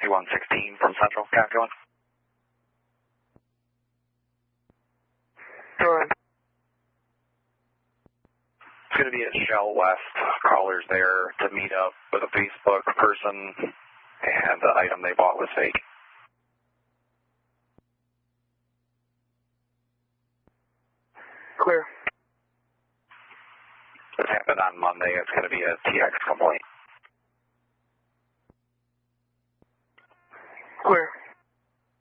6116 from Central. Got going. Go ahead. It's going to be at Shell West. Callers there to meet up with a Facebook person, and the item they bought was fake. Clear. This happened on Monday. It's going to be a TX complaint.